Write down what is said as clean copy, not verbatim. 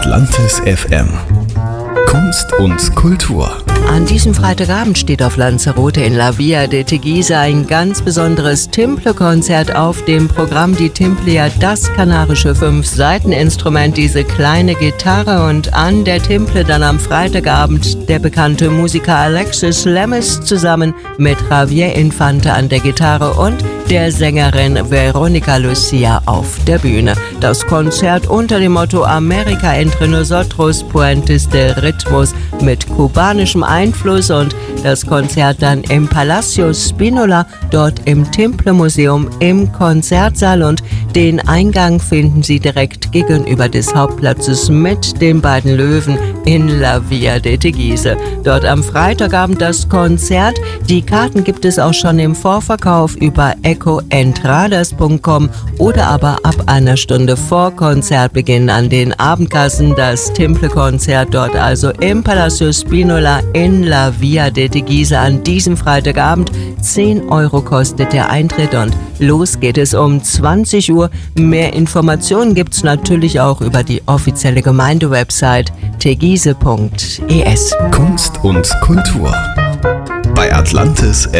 Atlantis FM. Kunst und Kultur. An diesem Freitagabend steht auf Lanzarote in La Via de Teguise ein ganz besonderes Timple-Konzert auf dem Programm. Die Timple, ja das kanarische 5-Saiten-Instrument, diese kleine Gitarre, und an der Timple dann am Freitagabend der bekannte Musiker Alexis Lemes zusammen mit Javier Infante an der Gitarre und der Sängerin Veronica Lucia auf der Bühne. Das Konzert unter dem Motto America entre nosotros, Puentes de Ritmos, mit kubanischem Einfluss, und das Konzert dann im Palacio Spinola, dort im Timple Museum im Konzertsaal, und den Eingang finden Sie direkt gegenüber des Hauptplatzes mit den beiden Löwen in La Via de Teguise. Dort am Freitagabend das Konzert. Die Karten gibt es auch schon im Vorverkauf über ecoentradas.com oder aber ab einer Stunde vor Konzertbeginn an den Abendkassen. Das Timple-Konzert dort also im Palacio Spinola in La Via de Teguise an diesem Freitagabend. 10 Euro kostet der Eintritt und los geht es um 20 Uhr. Mehr Informationen gibt's natürlich auch über die offizielle Gemeindewebsite teguise.es. Kunst und Kultur bei Atlantis